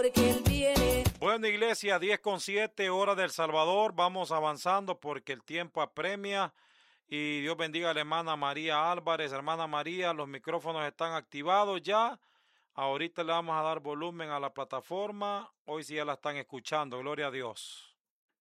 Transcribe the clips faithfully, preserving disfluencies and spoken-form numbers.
porque Él viene. Bueno, iglesia, diez con siete, hora del Salvador. Vamos avanzando porque el tiempo apremia. Y Dios bendiga a la hermana María Álvarez. Hermana María, los micrófonos están activados ya. Ahorita le vamos a dar volumen a la plataforma. Hoy sí ya la están escuchando. Gloria a Dios.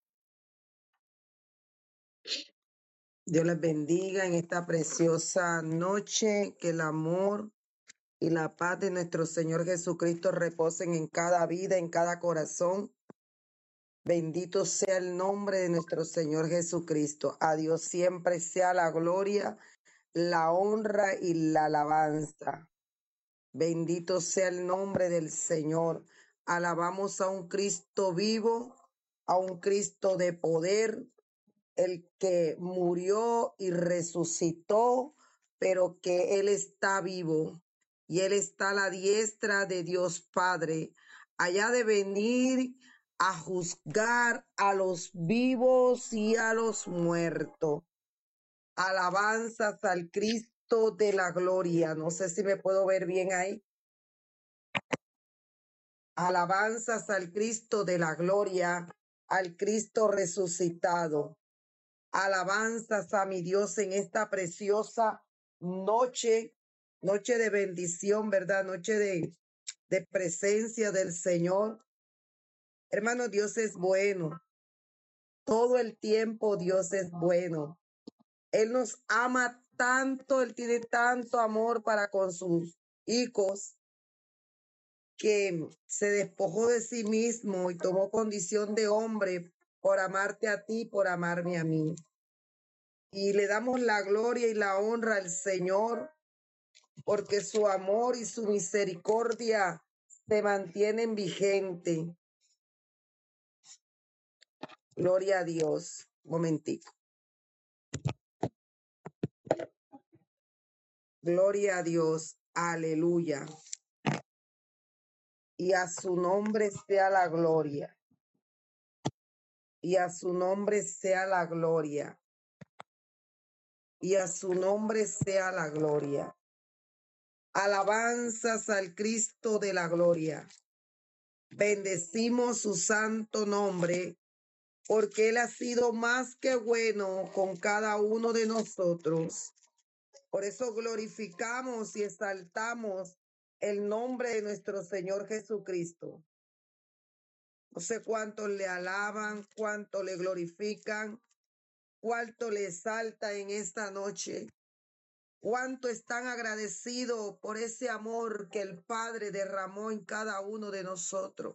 Dios les bendiga en esta preciosa noche. Que el amor y la paz de nuestro Señor Jesucristo reposen en cada vida, en cada corazón. Bendito sea el nombre de nuestro Señor Jesucristo. A Dios siempre sea la gloria, la honra y la alabanza. Bendito sea el nombre del Señor. Alabamos a un Cristo vivo, a un Cristo de poder, el que murió y resucitó, pero que Él está vivo y Él está a la diestra de Dios Padre, allá de venir a juzgar a los vivos y a los muertos. Alabanzas al Cristo de la gloria. No sé si me puedo ver bien ahí. Alabanzas al Cristo de la gloria, al Cristo resucitado. Alabanzas a mi Dios en esta preciosa noche, noche de bendición, ¿verdad? Noche de, de presencia del Señor. Hermano, Dios es bueno. Todo el tiempo Dios es bueno. Él nos ama tanto, Él tiene tanto amor para con sus hijos, que se despojó de sí mismo y tomó condición de hombre por amarte a ti, por amarme a mí. Y le damos la gloria y la honra al Señor, porque su amor y su misericordia se mantienen vigentes. Gloria a Dios. Un momentico. Gloria a Dios. Aleluya. Y a su nombre sea la gloria. Y a su nombre sea la gloria. Y a su nombre sea la gloria. Alabanzas al Cristo de la gloria. Bendecimos su santo nombre, porque Él ha sido más que bueno con cada uno de nosotros. Por eso glorificamos y exaltamos el nombre de nuestro Señor Jesucristo. No sé cuántos le alaban, cuánto le glorifican, cuánto le exalta en esta noche, cuánto están agradecidos por ese amor que el Padre derramó en cada uno de nosotros.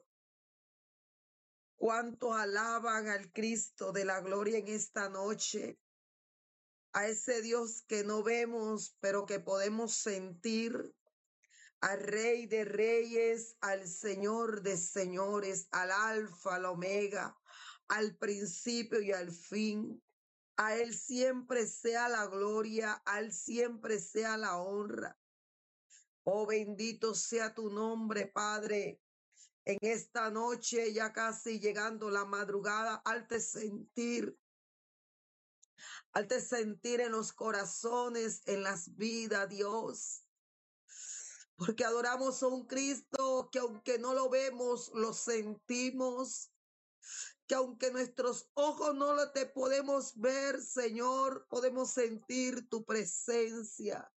Cuánto alaban al Cristo de la gloria en esta noche, a ese Dios que no vemos, pero que podemos sentir, al Rey de Reyes, al Señor de Señores, al Alfa, al Omega, al principio y al fin. A Él siempre sea la gloria, a Él siempre sea la honra. Oh, bendito sea tu nombre, Padre. En esta noche, ya casi llegando la madrugada, hazte sentir, hazte sentir en los corazones, en las vidas, Dios. Porque adoramos a un Cristo que aunque no lo vemos, lo sentimos. Que aunque nuestros ojos no lo te podemos ver, Señor, podemos sentir tu presencia.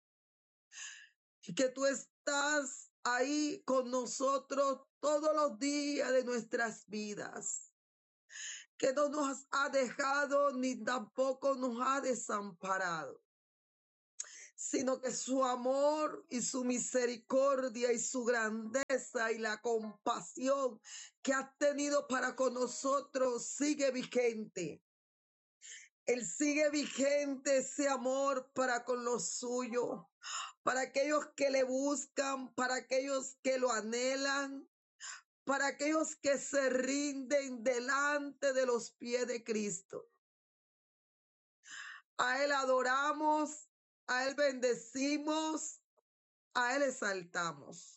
Y que tú estás ahí con nosotros todos los días de nuestras vidas. Que no nos ha dejado ni tampoco nos ha desamparado, sino que su amor y su misericordia y su grandeza y la compasión que ha tenido para con nosotros sigue vigente. Él sigue vigente ese amor para con los suyos, para aquellos que le buscan, para aquellos que lo anhelan, para aquellos que se rinden delante de los pies de Cristo. A Él adoramos, a Él bendecimos, a Él exaltamos.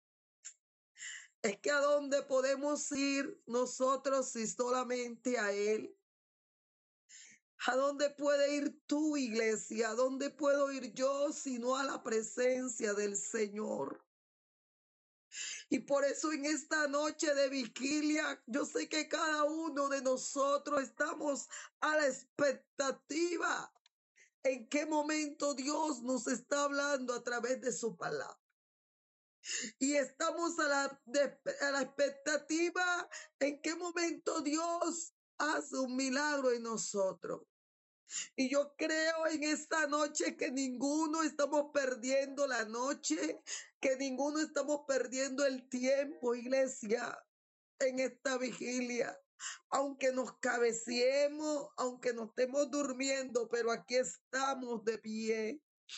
Es que a dónde podemos ir nosotros si solamente a Él. ¿A dónde puede ir tu iglesia? ¿A dónde puedo ir yo si no a la presencia del Señor? Y por eso en esta noche de vigilia, yo sé que cada uno de nosotros estamos a la expectativa en qué momento Dios nos está hablando a través de su palabra. Y estamos a la, de, a la expectativa en qué momento Dios hace un milagro en nosotros. Y yo creo en esta noche que ninguno estamos perdiendo la noche, que ninguno estamos perdiendo el tiempo, iglesia, en esta vigilia. Aunque nos cabeciemos, aunque nos estemos durmiendo, pero aquí estamos de pie.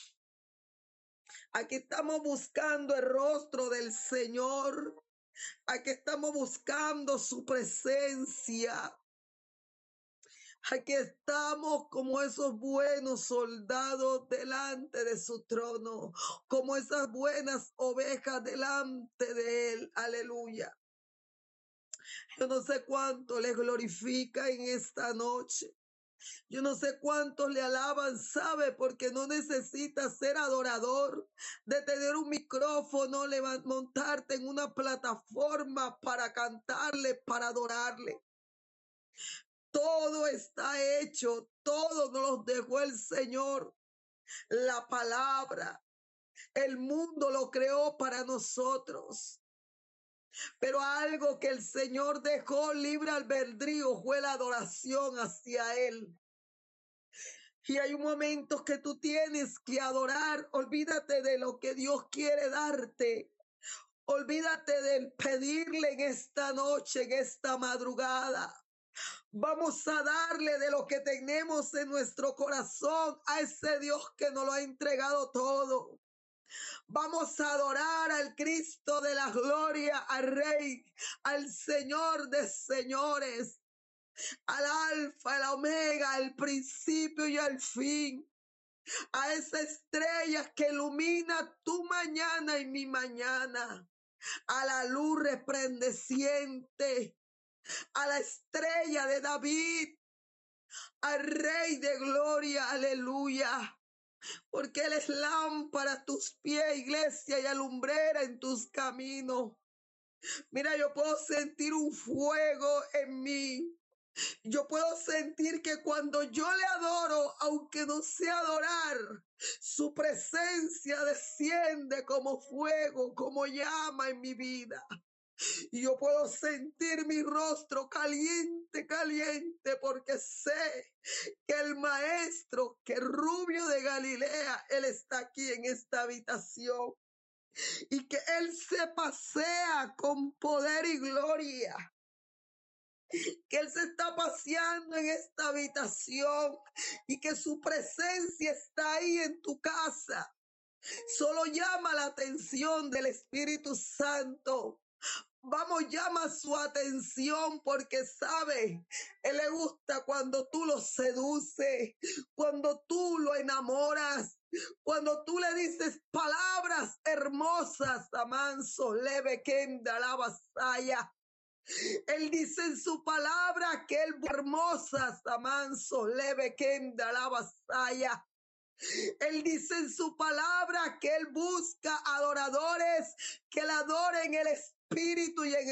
Aquí estamos buscando el rostro del Señor. Aquí estamos buscando su presencia. Aquí estamos como esos buenos soldados delante de su trono, como esas buenas ovejas delante de él. Aleluya. Yo no sé cuánto le glorifica en esta noche. Yo no sé cuántos le alaban, sabe, porque no necesitas ser adorador, de tener un micrófono, montarte en una plataforma para cantarle, para adorarle. Todo está hecho, todo nos dejó el Señor. La palabra, el mundo lo creó para nosotros. Pero algo que el Señor dejó libre albedrío fue la adoración hacia Él. Y hay momentos que tú tienes que adorar. Olvídate de lo que Dios quiere darte. Olvídate de pedirle en esta noche, en esta madrugada. Vamos a darle de lo que tenemos en nuestro corazón a ese Dios que nos lo ha entregado todo. Vamos a adorar al Cristo de la gloria, al Rey, al Señor de señores, al Alfa, al Omega, al principio y al fin, a esa estrella que ilumina tu mañana y mi mañana, a la luz resplandeciente, a la estrella de David, al Rey de gloria, aleluya. Porque Él es lámpara a tus pies, iglesia, y alumbrera en tus caminos. Mira, yo puedo sentir un fuego en mí. Yo puedo sentir que cuando yo le adoro, aunque no sé adorar, su presencia desciende como fuego, como llama en mi vida. Y yo puedo sentir mi rostro caliente, caliente, porque sé que el maestro, que Rubio de Galilea, él está aquí en esta habitación. Y que él se pasea con poder y gloria. Que él se está paseando en esta habitación. Y que su presencia está ahí en tu casa. Solo llama la atención del Espíritu Santo. Vamos, llama su atención porque sabe, él le gusta cuando tú lo seduces, cuando tú lo enamoras, cuando tú le dices palabras hermosas, amanso, leve, kenda, la vasalla. Él dice en su palabra que él hermosas, amanso, leve, kenda, la vasalla. Él dice en su palabra que él busca adoradores que le adoren el Espíritu y en